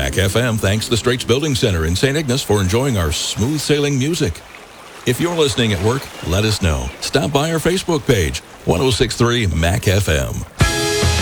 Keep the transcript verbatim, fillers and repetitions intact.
Mac F M thanks the Straits Building Center in Saint Ignace for enjoying our smooth sailing music. If you're listening at work, let us know. Stop by our Facebook page, ten sixty-three Mac F M.